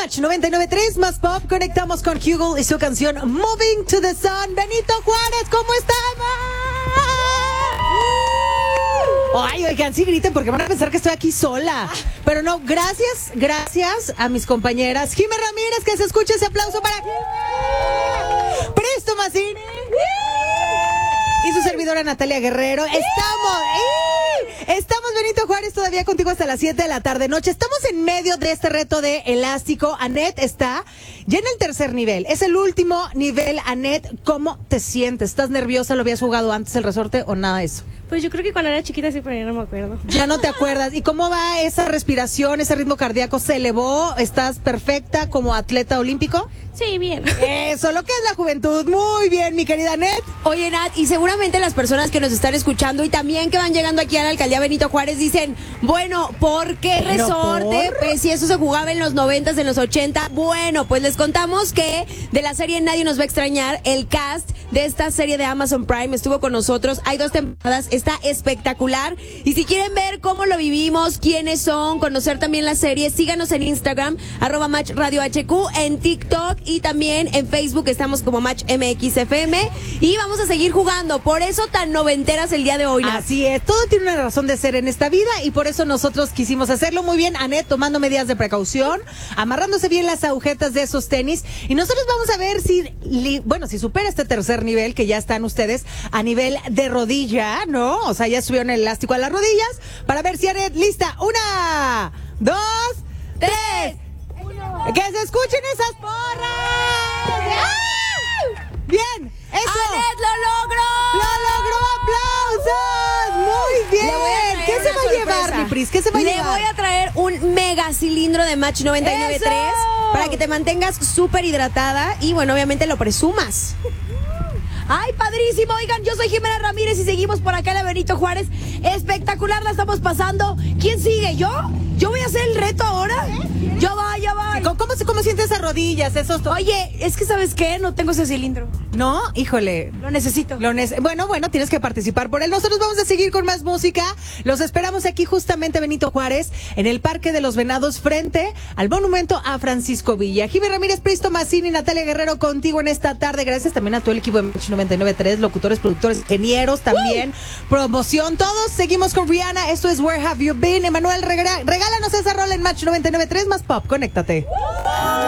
Match 99.3 más pop. Conectamos con Hugo y su canción Moving to the Sun. Benito Juárez, ¿cómo estamos? Ay, oigan, sí griten porque van a pensar que estoy aquí sola. Pero no, gracias a mis compañeras. Jimé Ramírez, que se escuche ese aplauso para Jimé. Presto Mazzini. Y su servidora Natalia Guerrero. Estamos Benito Juárez todavía contigo hasta las 7 de la tarde noche. Estamos en medio de este reto de elástico. Anet está ya en el tercer nivel. Es el último nivel. Anet, ¿cómo te sientes? ¿Estás nerviosa? ¿Lo habías jugado antes el resorte o nada de eso? Pues yo creo que cuando era chiquita sí, pero ya no me acuerdo. Ya no te acuerdas. ¿Y cómo va esa respiración, ese ritmo cardíaco? ¿Se elevó? ¿Estás perfecta como atleta olímpico? Sí, bien. Eso, lo que es la juventud. Muy bien, mi querida Nat. Oye, Nat, y seguramente las personas que nos están escuchando y también que van llegando aquí a la alcaldía Benito Juárez dicen, bueno, ¿por qué resorte? Pues si eso se jugaba en los 90s, en los 80. Bueno, pues les contamos que de la serie Nadie nos va a extrañar, el cast de esta serie de Amazon Prime estuvo con nosotros. Hay 2 temporadas, está espectacular. Y si quieren ver cómo lo vivimos, quiénes son, conocer también la serie, síganos en Instagram, @MatchRadioHQ, en TikTok y también en Facebook estamos como Match MXFM. Y vamos a seguir jugando, por eso tan noventeras el día de hoy, Nat. Así es, todo tiene una razón de ser en esta vida y por eso nosotros quisimos hacerlo muy bien. Anet tomando medidas de precaución, amarrándose bien las agujetas de esos tenis. Y nosotros vamos a ver si supera este tercer nivel que ya están ustedes a nivel de rodilla, ¿no? O sea, ya subieron el elástico a las rodillas para ver si Anet, lista. 1, 2, 3. ¡Que se escuchen esas porras! ¡Ah! ¡Bien! ¡Eso! ¡Anet lo logró! ¡Lo logró! ¡Aplausos! ¡Muy bien! ¿Qué se va a llevar, mi Pris? ¿Qué se va a llevar? Le voy a traer un mega cilindro de Match 99.3 para que te mantengas súper hidratada y, bueno, obviamente lo presumas. ¡Ay, padrísimo! Oigan, yo soy Jimena Ramírez y seguimos por acá en la Benito Juárez. Espectacular, la estamos pasando. ¿Quién sigue? ¿Yo? ¿Yo voy a hacer el reto ahora? Ya va. Sí, ¿cómo sientes esas rodillas? Oye, es que ¿sabes qué? No tengo ese cilindro. ¿No? Híjole. Lo necesito. Bueno, tienes que participar por él. Nosotros vamos a seguir con más música. Los esperamos aquí justamente, Benito Juárez, en el Parque de los Venados, frente al monumento a Francisco Villa. Jimmy Ramírez, Presto Mazzini, Natalia Guerrero contigo en esta tarde. Gracias también a todo el equipo de Match 99.3, locutores, productores, ingenieros también, promoción, todos. Seguimos con Rihanna. Esto es Where Have You Been. Emanuel, regálanos esa rola en Match 99.3 más pop. Conéctate.